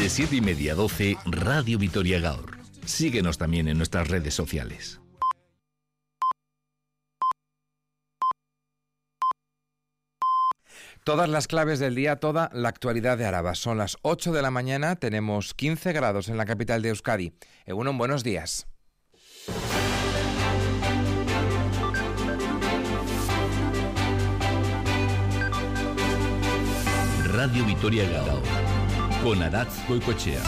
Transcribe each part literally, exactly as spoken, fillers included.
De siete y media a doce, Radio Vitoria Gaur. Síguenos también en nuestras redes sociales. Todas las claves del día, toda la actualidad de Araba. Son las ocho de la mañana, tenemos quince grados en la capital de Euskadi. Egunon, buenos días. Radio Vitoria Gaur, con Aratz Goicoechea.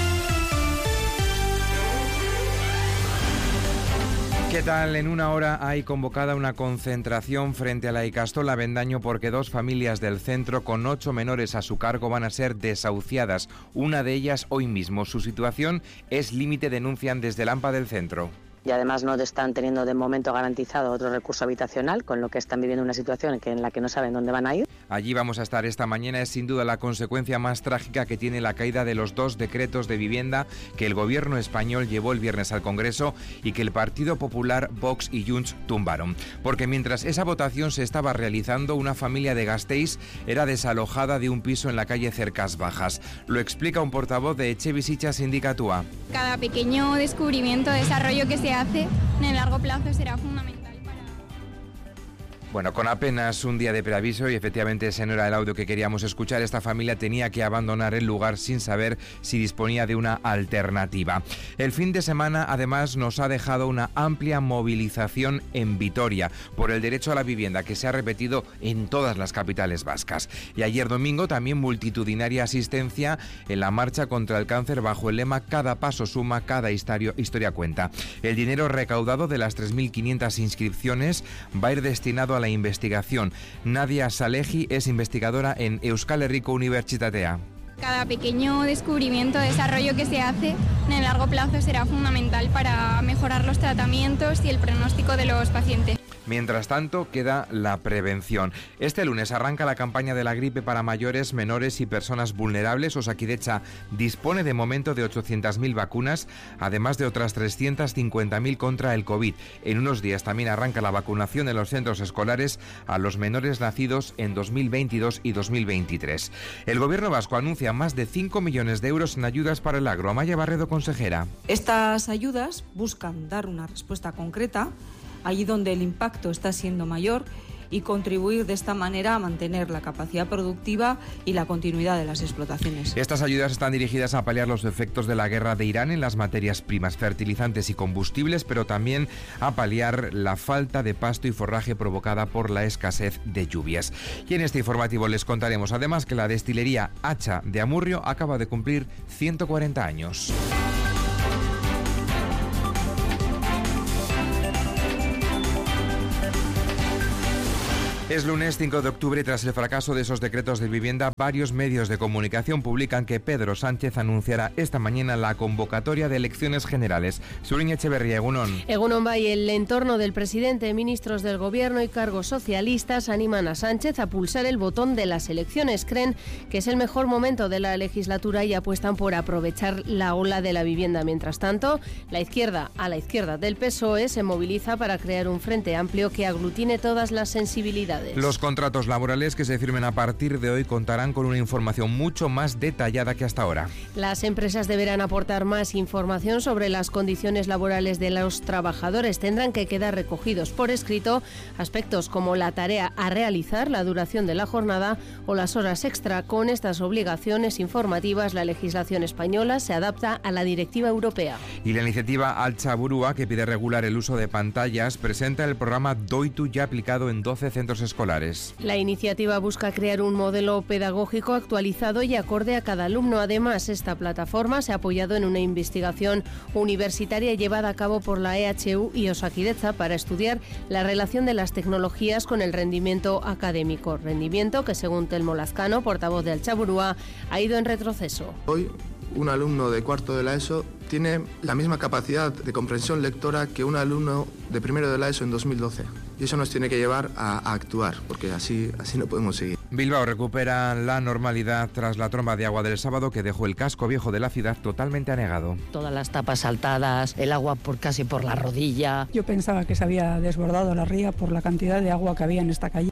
¿Qué tal? En una hora hay convocada una concentración frente a la Ikastola Avendaño porque dos familias del centro con ocho menores a su cargo van a ser desahuciadas. Una de ellas hoy mismo. Su situación es límite, denuncian desde el AMPA del centro. Y además no están teniendo de momento garantizado otro recurso habitacional, con lo que están viviendo una situación en la que no saben dónde van a ir. Allí vamos a estar esta mañana. Es sin duda la consecuencia más trágica que tiene la caída de los dos decretos de vivienda que el gobierno español llevó el viernes al Congreso y que el Partido Popular, Vox y Junts tumbaron. Porque mientras esa votación se estaba realizando, una familia de Gasteiz era desalojada de un piso en la calle Cercas Bajas. Lo explica un portavoz de Etxebizitza Sindikatua. Cada pequeño descubrimiento, desarrollo que se hace en el largo plazo será fundamental para... Bueno, con apenas un día de preaviso, y efectivamente ese no era el audio que queríamos escuchar, esta familia tenía que abandonar el lugar sin saber si disponía de una alternativa. El fin de semana, además, nos ha dejado una amplia movilización en Vitoria por el derecho a la vivienda que se ha repetido en todas las capitales vascas. Y ayer domingo también multitudinaria asistencia en la marcha contra el cáncer bajo el lema "Cada paso suma, cada historia, historia cuenta". El dinero recaudado de las tres mil quinientas inscripciones va a ir destinado a la investigación. Nadia Salehi es investigadora en Euskal Herriko Unibertsitatea. Cada pequeño descubrimiento, desarrollo que se hace en el largo plazo será fundamental para mejorar los tratamientos y el pronóstico de los pacientes. Mientras tanto, queda la prevención. Este lunes arranca la campaña de la gripe para mayores, menores y personas vulnerables. Osakidetza dispone de momento de ochocientas mil vacunas, además de otras trescientas cincuenta mil contra el COVID. En unos días también arranca la vacunación en los centros escolares a los menores nacidos en dos mil veintidós y dos mil veintitrés. El gobierno vasco anuncia más de cinco millones de euros en ayudas para el agro. Amaya Barredo, consejera. Estas ayudas buscan dar una respuesta concreta allí donde el impacto está siendo mayor y contribuir de esta manera a mantener la capacidad productiva y la continuidad de las explotaciones. Estas ayudas están dirigidas a paliar los efectos de la guerra de Irán en las materias primas, fertilizantes y combustibles, pero también a paliar la falta de pasto y forraje provocada por la escasez de lluvias. Y en este informativo les contaremos además que la destilería Hacha de Amurrio acaba de cumplir ciento cuarenta años. Es lunes cinco de octubre y tras el fracaso de esos decretos de vivienda, varios medios de comunicación publican que Pedro Sánchez anunciará esta mañana la convocatoria de elecciones generales. Surin Echeverría, egunon. Egunon Bay, el entorno del presidente, ministros del gobierno y cargos socialistas animan a Sánchez a pulsar el botón de las elecciones. Creen que es el mejor momento de la legislatura y apuestan por aprovechar la ola de la vivienda. Mientras tanto, la izquierda, a la izquierda del P S O E, se moviliza para crear un frente amplio que aglutine todas las sensibilidades. Los contratos laborales que se firmen a partir de hoy contarán con una información mucho más detallada que hasta ahora. Las empresas deberán aportar más información sobre las condiciones laborales de los trabajadores. Tendrán que quedar recogidos por escrito aspectos como la tarea a realizar, la duración de la jornada o las horas extra. Con estas obligaciones informativas, la legislación española se adapta a la directiva europea. Y la iniciativa Altza Burua, que pide regular el uso de pantallas, presenta el programa Doitu ya aplicado en doce centros escolares. La iniciativa busca crear un modelo pedagógico actualizado y acorde a cada alumno. Además, esta plataforma se ha apoyado en una investigación universitaria llevada a cabo por la E H U y Osakidetza para estudiar la relación de las tecnologías con el rendimiento académico. Rendimiento que, según Telmo Lazcano, portavoz de Altza Burua, ha ido en retroceso. Hoy, un alumno de cuarto de la ESO tiene la misma capacidad de comprensión lectora que un alumno de primero de la ESO en dos mil doce. Y eso nos tiene que llevar a, a actuar, porque así, así no podemos seguir. Bilbao recupera la normalidad tras la tromba de agua del sábado que dejó el casco viejo de la ciudad totalmente anegado. Todas las tapas saltadas, el agua por casi por la rodilla. Yo pensaba que se había desbordado la ría por la cantidad de agua que había en esta calle.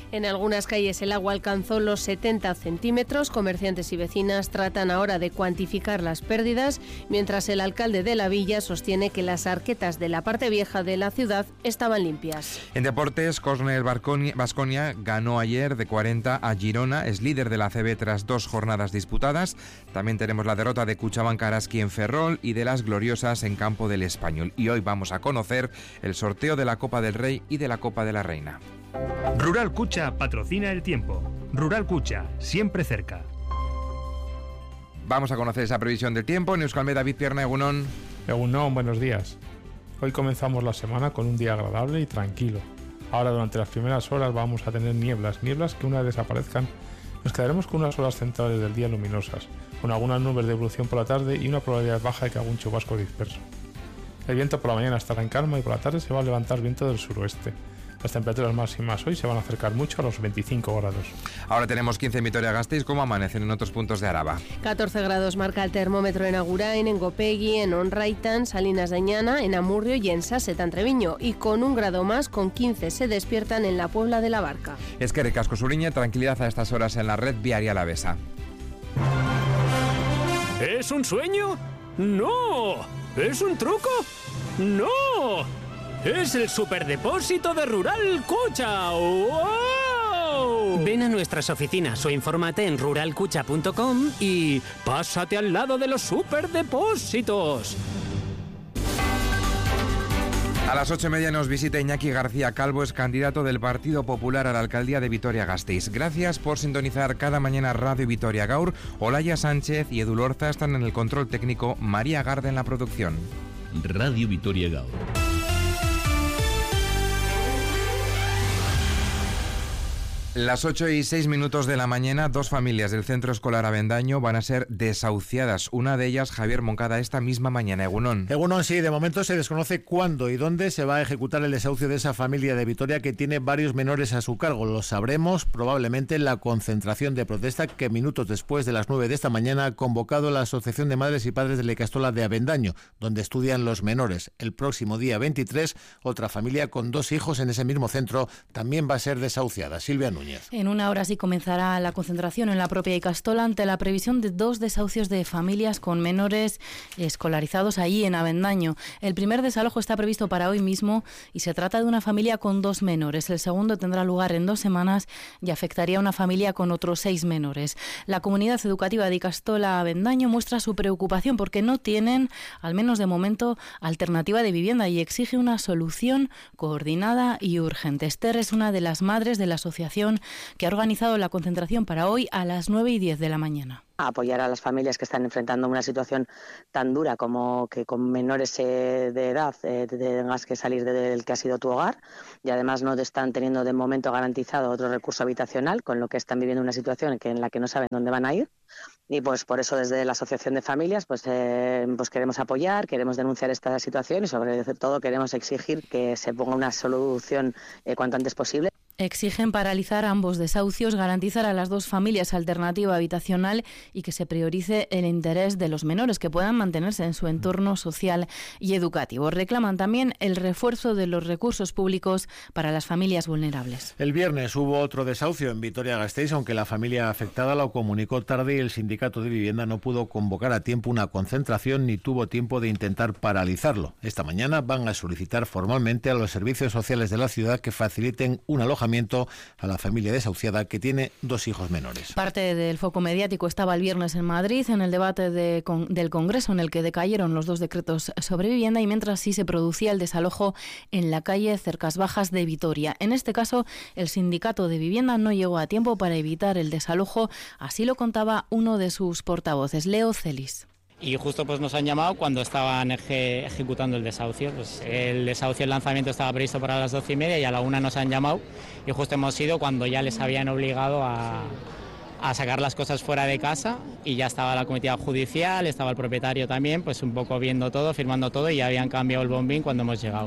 En algunas calles el agua alcanzó los setenta centímetros. Comerciantes y vecinas tratan ahora de cuantificar las pérdidas, mientras el alcalde de la villa sostiene que las arquetas de la parte vieja de la ciudad estaban limpias. En deportes, Cosnel Baskonia ganó ayer de cuarenta a Girona, es líder de la A C B tras dos jornadas disputadas. También tenemos la derrota de Cuchabank Araski en Ferrol y de las gloriosas en campo del Español. Y hoy vamos a conocer el sorteo de la Copa del Rey y de la Copa de la Reina. Rural Cucha patrocina el tiempo. Rural Cucha, siempre cerca. Vamos a conocer esa previsión del tiempo. En Euskalmet, David Pierna, Egunon. Egunon, buenos días. Hoy comenzamos la semana con un día agradable y tranquilo. Ahora, durante las primeras horas vamos a tener nieblas, nieblas que una vez desaparezcan nos quedaremos con unas horas centrales del día luminosas, con algunas nubes de evolución por la tarde y una probabilidad baja de que haga un chubasco disperso. El viento por la mañana estará en calma y por la tarde se va a levantar viento del suroeste. Las temperaturas máximas hoy se van a acercar mucho a los veinticinco grados. Ahora tenemos quince en Vitoria-Gasteiz. ¿Cómo amanecen en otros puntos de Araba? catorce grados marca el termómetro en Agurain, en Gopegui, en Onraitan, Salinas de Ñana, en Amurrio y en Saset, Treviño. Y con un grado más, con quince, se despiertan en la Puebla de la Barca. Es que Recasco Suriñe, tranquilidad a estas horas en la red viaria alavesa. ¿Es un sueño? ¡No! ¿Es un truco? ¡No! ¡Es el superdepósito de Rural Cucha! ¡Wow! Ven a nuestras oficinas o infórmate en rural cucha punto com y pásate al lado de los superdepósitos. A las ocho y media nos visita Iñaki García Calvo, es candidato del Partido Popular a la alcaldía de Vitoria-Gasteiz. Gracias por sintonizar cada mañana Radio Vitoria Gaur. Olaya Sánchez y Edu Lorza están en el control técnico, María Garde en la producción. Radio Vitoria Gaur. Las ocho y seis minutos de la mañana, dos familias del Centro Escolar Avendaño van a ser desahuciadas. Una de ellas, Javier Moncada, esta misma mañana. Egunon. Egunon, sí, de momento se desconoce cuándo y dónde se va a ejecutar el desahucio de esa familia de Vitoria que tiene varios menores a su cargo. Lo sabremos probablemente en la concentración de protesta que minutos después de las nueve de esta mañana ha convocado la Asociación de Madres y Padres de la Ikastola de Avendaño, donde estudian los menores. El próximo día veintitrés, otra familia con dos hijos en ese mismo centro también va a ser desahuciada. Silvia Núñez. En una hora sí comenzará la concentración en la propia Ikastola ante la previsión de dos desahucios de familias con menores escolarizados allí en Avendaño. El primer desalojo está previsto para hoy mismo y se trata de una familia con dos menores. El segundo tendrá lugar en dos semanas y afectaría a una familia con otros seis menores. La comunidad educativa de Ikastola Avendaño muestra su preocupación porque no tienen, al menos de momento, alternativa de vivienda y exige una solución coordinada y urgente. Esther es una de las madres de la asociación que ha organizado la concentración para hoy a las nueve y diez de la mañana. Apoyar a las familias que están enfrentando una situación tan dura como que con menores eh, de edad eh, tengas que salir del que ha sido tu hogar y además no te están teniendo de momento garantizado otro recurso habitacional, con lo que están viviendo una situación que, en la que no saben dónde van a ir. Y pues por eso desde la Asociación de Familias pues, eh, pues queremos apoyar, queremos denunciar esta situación y sobre todo queremos exigir que se ponga una solución eh, cuanto antes posible. Exigen paralizar ambos desahucios, garantizar a las dos familias alternativa habitacional y que se priorice el interés de los menores que puedan mantenerse en su entorno social y educativo. Reclaman también el refuerzo de los recursos públicos para las familias vulnerables. El viernes hubo otro desahucio en Vitoria-Gasteiz, aunque la familia afectada lo comunicó tarde y el sindicato de vivienda no pudo convocar a tiempo una concentración ni tuvo tiempo de intentar paralizarlo. Esta mañana van a solicitar formalmente a los servicios sociales de la ciudad que faciliten un alojamiento a la familia desahuciada que tiene dos hijos menores. Parte del foco mediático estaba el viernes en Madrid en el debate de, con, del Congreso en el que decayeron los dos decretos sobre vivienda y mientras sí se producía el desalojo en la calle Cercas Bajas de Vitoria. En este caso, el sindicato de vivienda no llegó a tiempo para evitar el desalojo, así lo contaba uno de sus portavoces, Leo Celis. Y justo pues nos han llamado cuando estaban eje, ejecutando el desahucio. Pues el desahucio, el lanzamiento estaba previsto para las doce y media y a la una nos han llamado y justo hemos ido cuando ya les habían obligado a, a sacar las cosas fuera de casa y ya estaba la comitiva judicial, estaba el propietario también, pues un poco viendo todo, firmando todo y ya habían cambiado el bombín cuando hemos llegado.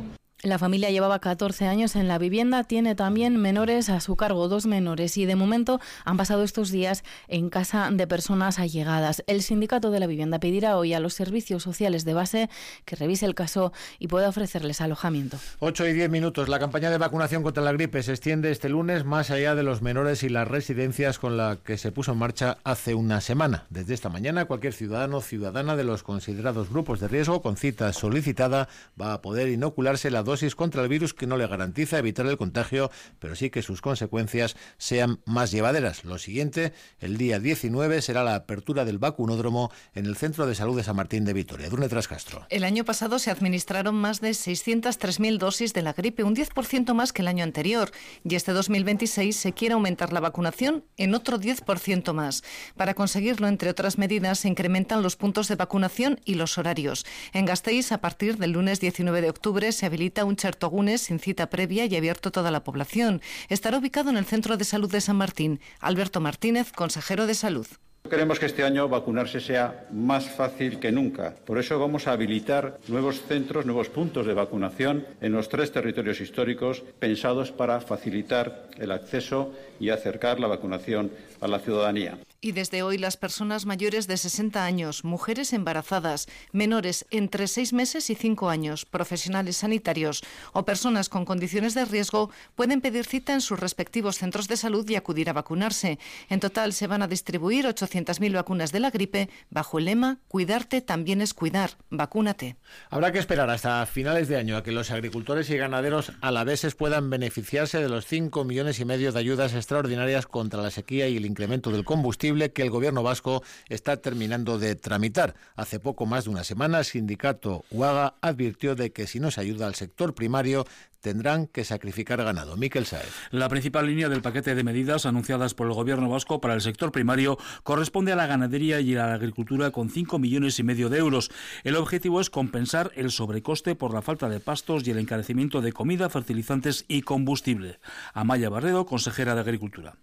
La familia llevaba catorce años en la vivienda, tiene también menores a su cargo, dos menores, y de momento han pasado estos días en casa de personas allegadas. El sindicato de la vivienda pedirá hoy a los servicios sociales de base que revise el caso y pueda ofrecerles alojamiento. ocho y diez minutos. La campaña de vacunación contra la gripe se extiende este lunes más allá de los menores y las residencias con la que se puso en marcha hace una semana. Desde esta mañana, cualquier ciudadano o ciudadana de los considerados grupos de riesgo con cita solicitada va a poder inocularse la dosis contra el virus, que no le garantiza evitar el contagio, pero sí que sus consecuencias sean más llevaderas. Lo siguiente, el día diecinueve, será la apertura del vacunódromo en el Centro de Salud de San Martín de Vitoria. Durne Trascastro. El año pasado se administraron más de seiscientas tres mil dosis de la gripe, un diez por ciento más que el año anterior, y este dos mil veintiséis se quiere aumentar la vacunación en otro diez por ciento más. Para conseguirlo, entre otras medidas, se incrementan los puntos de vacunación y los horarios. En Gasteiz, a partir del lunes diecinueve de octubre, se habilita un chertogunes sin cita previa y abierto a toda la población. Estará ubicado en el Centro de Salud de San Martín. Alberto Martínez, consejero de Salud. Queremos que este año vacunarse sea más fácil que nunca. Por eso vamos a habilitar nuevos centros, nuevos puntos de vacunación en los tres territorios históricos pensados para facilitar el acceso y acercar la vacunación a la ciudadanía. Y desde hoy las personas mayores de sesenta años, mujeres embarazadas, menores entre seis meses y cinco años, profesionales sanitarios o personas con condiciones de riesgo pueden pedir cita en sus respectivos centros de salud y acudir a vacunarse. En total se van a distribuir ochocientas mil vacunas de la gripe bajo el lema «Cuidarte también es cuidar, vacúnate». Habrá que esperar hasta finales de año a que los agricultores y ganaderos alaveses puedan beneficiarse de los cinco millones y medio de ayudas extraordinarias contra la sequía y el incremento del combustible que el gobierno vasco está terminando de tramitar. Hace poco más de una semana, el sindicato U A G A advirtió de que si no se ayuda al sector primario, tendrán que sacrificar ganado. Miquel Sáez. La principal línea del paquete de medidas anunciadas por el gobierno vasco para el sector primario corresponde a la ganadería y a la agricultura con cinco millones y medio de euros. El objetivo es compensar el sobrecoste por la falta de pastos y el encarecimiento de comida, fertilizantes y combustible. Amaya Barredo, consejera de Agricultura.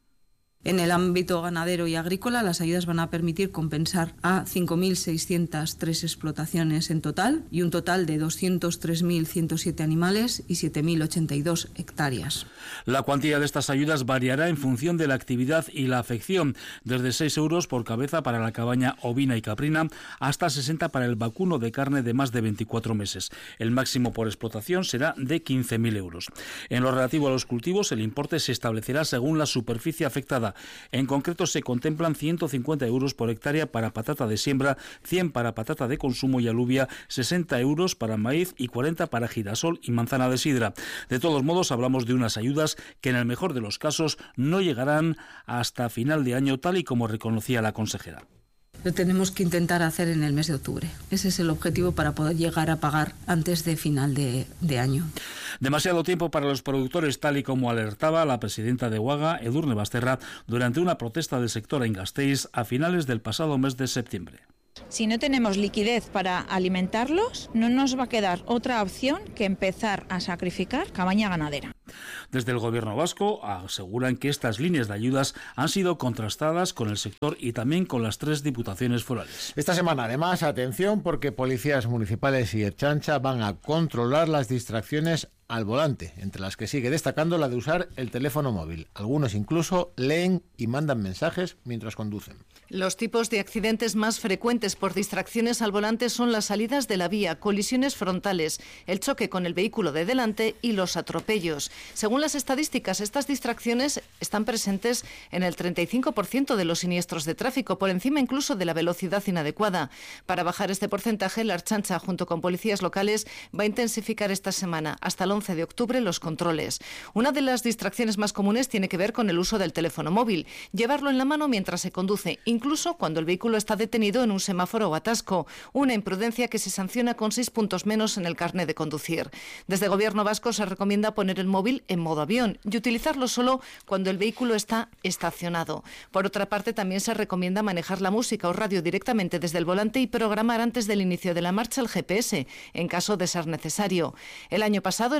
En el ámbito ganadero y agrícola, las ayudas van a permitir compensar a cinco mil seiscientas tres explotaciones en total y un total de doscientos tres mil ciento siete animales y siete mil ochenta y dos hectáreas. La cuantía de estas ayudas variará en función de la actividad y la afección, desde seis euros por cabeza para la cabaña ovina y caprina hasta sesenta para el vacuno de carne de más de veinticuatro meses. El máximo por explotación será de quince mil euros. En lo relativo a los cultivos, el importe se establecerá según la superficie afectada. En concreto, se contemplan ciento cincuenta euros por hectárea para patata de siembra, cien para patata de consumo y alubia, sesenta euros para maíz y cuarenta para girasol y manzana de sidra. De todos modos, hablamos de unas ayudas que en el mejor de los casos no llegarán hasta final de año, tal y como reconocía la consejera. Lo tenemos que intentar hacer en el mes de octubre. Ese es el objetivo para poder llegar a pagar antes de final de, de año. Demasiado tiempo para los productores, tal y como alertaba la presidenta de U A G A, Edurne Basterra, durante una protesta del sector en Gasteiz a finales del pasado mes de septiembre. Si no tenemos liquidez para alimentarlos, no nos va a quedar otra opción que empezar a sacrificar cabaña ganadera. Desde el gobierno vasco aseguran que estas líneas de ayudas han sido contrastadas con el sector y también con las tres diputaciones forales. Esta semana, además, atención, porque policías municipales y Ertzaintza van a controlar las distracciones al volante, entre las que sigue destacando la de usar el teléfono móvil. Algunos incluso leen y mandan mensajes mientras conducen. Los tipos de accidentes más frecuentes por distracciones al volante son las salidas de la vía, colisiones frontales, el choque con el vehículo de delante y los atropellos. Según las estadísticas, estas distracciones están presentes en el treinta y cinco por ciento de los siniestros de tráfico, por encima incluso de la velocidad inadecuada. Para bajar este porcentaje, la Ertzaintza, junto con policías locales, va a intensificar esta semana, hasta el once de octubre, los controles. Una de las distracciones más comunes tiene que ver con el uso del teléfono móvil, llevarlo en la mano mientras se conduce, incluso cuando el vehículo está detenido en un semáforo o atasco, una imprudencia que se sanciona con seis puntos menos en el carné de conducir. Desde el Gobierno vasco se recomienda poner el móvil en modo avión y utilizarlo solo cuando el vehículo está estacionado. Por otra parte, también se recomienda manejar la música o radio directamente desde el volante y programar antes del inicio de la marcha el G P S, en caso de ser necesario. El año pasado, en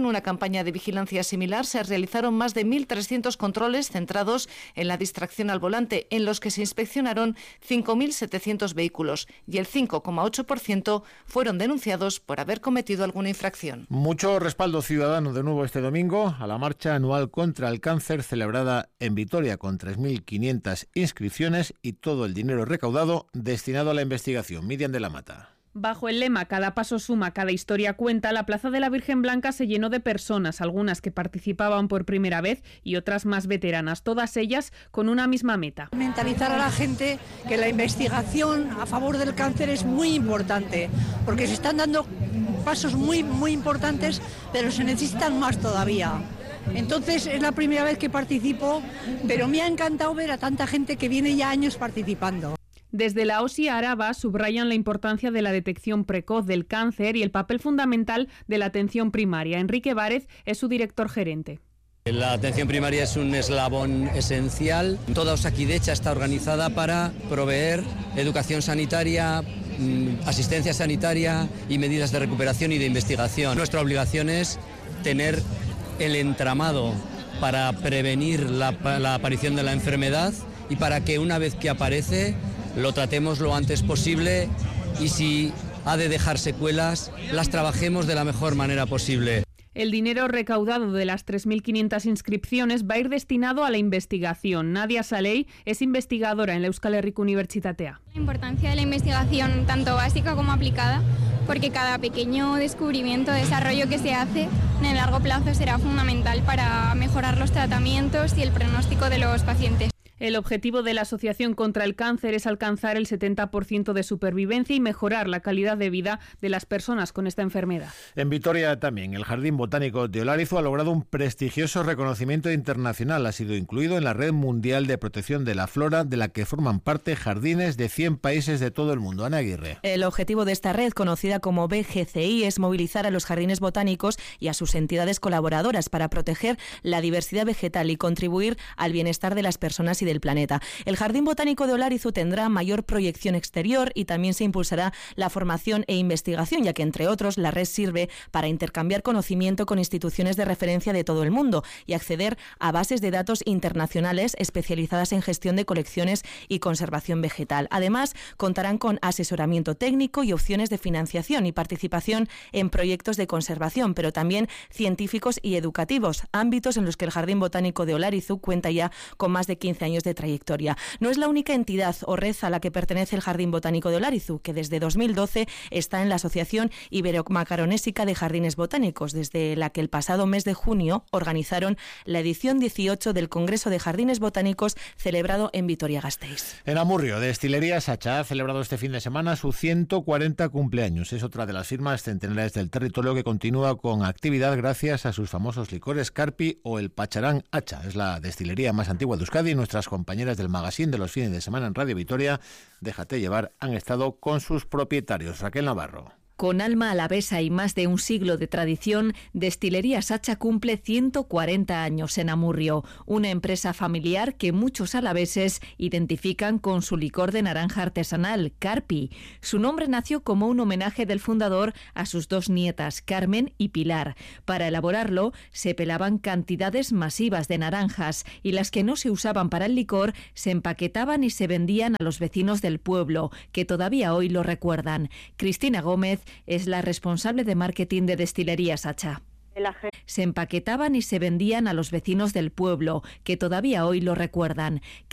una campaña de vigilancia similar, se realizaron más de mil trescientos controles centrados en la distracción al volante, en los que se inspeccionaron cinco mil setecientos vehículos y el cinco coma ocho por ciento fueron denunciados por haber cometido alguna infracción. Mucho respaldo ciudadano de nuevo este domingo a la marcha anual contra el cáncer celebrada en Vitoria con tres mil quinientas inscripciones y todo el dinero recaudado destinado a la investigación. Miriam de la Mata. Bajo el lema "Cada paso suma, cada historia cuenta", la Plaza de la Virgen Blanca se llenó de personas, algunas que participaban por primera vez y otras más veteranas, todas ellas con una misma meta. Mentalizar a la gente que la investigación a favor del cáncer es muy importante, porque se están dando pasos muy, muy importantes, pero se necesitan más todavía. Entonces es la primera vez que participo, pero me ha encantado ver a tanta gente que viene ya años participando. Desde la OSI Araba subrayan la importancia de la detección precoz del cáncer y el papel fundamental de la atención primaria. Enrique Várez es su director gerente. La atención primaria es un eslabón esencial. Toda Osakidecha está organizada para proveer educación sanitaria, asistencia sanitaria y medidas de recuperación y de investigación. Nuestra obligación es tener el entramado para prevenir la, la aparición de la enfermedad y para que una vez que aparece lo tratemos lo antes posible y si ha de dejar secuelas, las trabajemos de la mejor manera posible. El dinero recaudado de las tres mil quinientas inscripciones va a ir destinado a la investigación. Nadia Saley es investigadora en la Euskal Herriko Unibertsitatea. La importancia de la investigación, tanto básica como aplicada, porque cada pequeño descubrimiento, desarrollo que se hace en el largo plazo será fundamental para mejorar los tratamientos y el pronóstico de los pacientes. El objetivo de la Asociación contra el Cáncer es alcanzar el setenta por ciento de supervivencia y mejorar la calidad de vida de las personas con esta enfermedad. En Vitoria también, el Jardín Botánico de Olarizu ha logrado un prestigioso reconocimiento internacional. Ha sido incluido en la Red Mundial de Protección de la Flora, de la que forman parte jardines de cien países de todo el mundo. Ana Aguirre. El objetivo de esta red, conocida como B G C I, es movilizar a los jardines botánicos y a sus entidades colaboradoras para proteger la diversidad vegetal y contribuir al bienestar de las personas y del planeta. El Jardín Botánico de Olarizu tendrá mayor proyección exterior y también se impulsará la formación e investigación, ya que, entre otros, la red sirve para intercambiar conocimiento con instituciones de referencia de todo el mundo y acceder a bases de datos internacionales especializadas en gestión de colecciones y conservación vegetal. Además, contarán con asesoramiento técnico y opciones de financiación y participación en proyectos de conservación, pero también científicos y educativos, ámbitos en los que el Jardín Botánico de Olarizu cuenta ya con más de quince años de trayectoria. No es la única entidad o red a la que pertenece el Jardín Botánico de Olarizu, que desde dos mil doce está en la Asociación Ibero-Macaronésica de Jardines Botánicos, desde la que el pasado mes de junio organizaron la edición dieciocho del Congreso de Jardines Botánicos celebrado en Vitoria-Gasteiz. En Amurrio, Destilería Sacha ha celebrado este fin de semana su ciento cuarenta cumpleaños. Es otra de las firmas centenarias del territorio que continúa con actividad gracias a sus famosos licores Carpi o el Pacharán Hacha. Es la destilería más antigua de Euskadi y nuestras compañeras del magazine de los fines de semana en Radio Vitoria, Déjate llevar, han estado con sus propietarios. Raquel Navarro. Con alma alavesa y más de un siglo de tradición, Destilería Sacha cumple ciento cuarenta años en Amurrio, una empresa familiar que muchos alaveses identifican con su licor de naranja artesanal, Carpi. Su nombre nació como un homenaje del fundador a sus dos nietas, Carmen y Pilar. Para elaborarlo, se pelaban cantidades masivas de naranjas y las que no se usaban para el licor se empaquetaban y se vendían a los vecinos del pueblo, que todavía hoy lo recuerdan. Cristina Gómez es la responsable de marketing de Destilería Sacha. Se empaquetaban y se vendían a los vecinos del pueblo, que todavía hoy lo recuerdan.